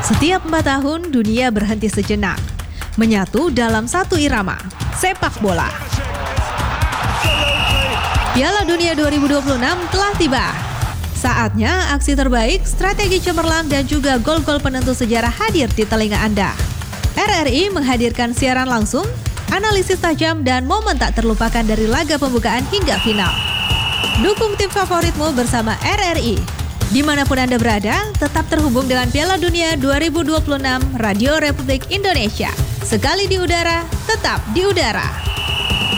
Setiap 4 tahun, dunia berhenti sejenak. Menyatu dalam satu irama, sepak bola. Piala Dunia 2026 telah tiba. Saatnya aksi terbaik, strategi cemerlang dan juga gol-gol penentu sejarah hadir di telinga Anda. RRI menghadirkan siaran langsung, analisis tajam dan momen tak terlupakan dari laga pembukaan hingga final. Dukung tim favoritmu bersama RRI. Dimanapun Anda berada, tetap terhubung dengan Piala Dunia 2026 Radio Republik Indonesia. Sekali di udara, tetap di udara.